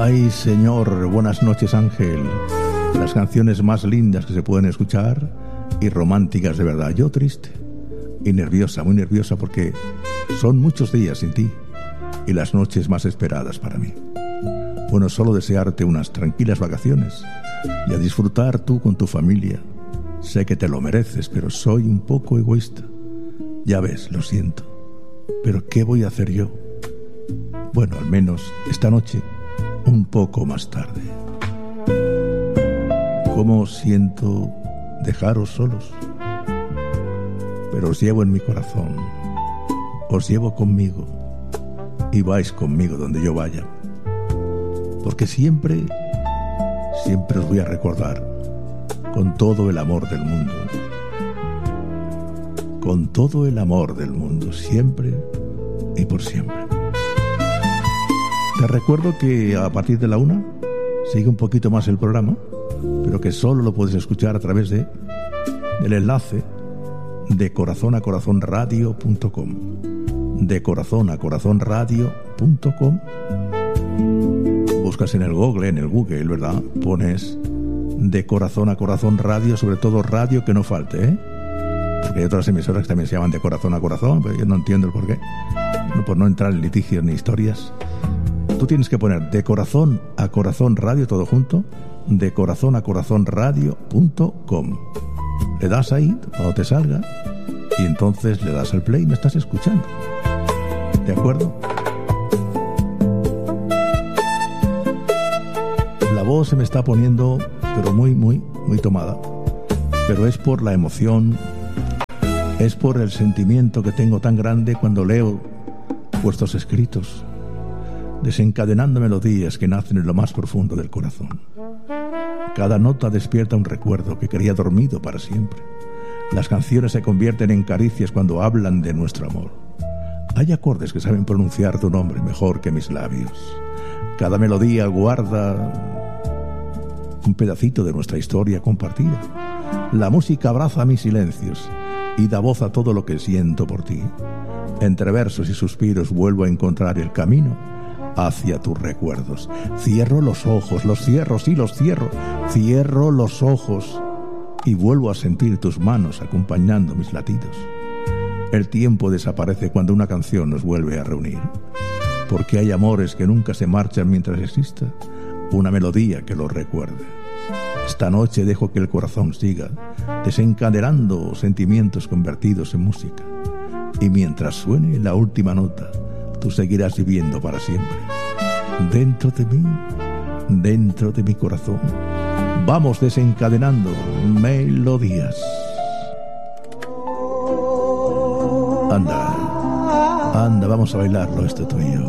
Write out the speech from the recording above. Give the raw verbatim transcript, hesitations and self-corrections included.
Ay, Señor, buenas noches, Ángel. Las canciones más lindas que se pueden escuchar y románticas de verdad. Yo triste y nerviosa, muy nerviosa, porque son muchos días sin ti y las noches más esperadas para mí. Bueno, solo desearte unas tranquilas vacaciones y a disfrutar tú con tu familia. Sé que te lo mereces, pero soy un poco egoísta. Ya ves, lo siento. Pero ¿qué voy a hacer yo? Bueno, al menos esta noche, un poco más tarde. ¿Cómo siento dejaros solos? Pero os llevo en mi corazón, os llevo conmigo y vais conmigo donde yo vaya. Porque siempre, siempre os voy a recordar con todo el amor del mundo. Con todo el amor del mundo, siempre y por siempre. Te recuerdo que a partir de la una sigue un poquito más el programa, pero que solo lo puedes escuchar a través de del enlace de corazón a corazón radio punto com. De corazón a corazón radio punto com. Buscas en el Google, en el Google, ¿verdad? Pones de corazón a corazón radio, sobre todo radio, que no falte, ¿eh? Porque hay otras emisoras que también se llaman de corazón a corazón, pero yo no entiendo el porqué. No, por no entrar en litigios ni historias. Tú tienes que poner de corazón a corazón radio, todo junto, de corazón a corazón radio punto com. Le das ahí, cuando te salga, y entonces le das al play y me estás escuchando. ¿De acuerdo? La voz se me está poniendo, pero muy, muy, muy tomada. Pero es por la emoción, es por el sentimiento que tengo tan grande cuando leo vuestros escritos, desencadenando melodías que nacen en lo más profundo del corazón. Cada nota despierta un recuerdo que quería dormido para siempre. Las canciones se convierten en caricias cuando hablan de nuestro amor. Hay acordes que saben pronunciar tu nombre mejor que mis labios. Cada melodía guarda un pedacito de nuestra historia compartida. La música abraza mis silencios y da voz a todo lo que siento por ti. Entre versos y suspiros vuelvo a encontrar el camino hacia tus recuerdos. Cierro los ojos, los cierro, sí los cierro. Cierro los ojos y vuelvo a sentir tus manos acompañando mis latidos. El tiempo desaparece cuando una canción nos vuelve a reunir, porque hay amores que nunca se marchan mientras exista una melodía que los recuerde. Esta noche dejo que el corazón siga desencadenando sentimientos convertidos en música, y mientras suene la última nota, tú seguirás viviendo para siempre. Dentro de mí, dentro de mi corazón, vamos desencadenando melodías. Anda, anda, vamos a bailarlo esto tú y yo.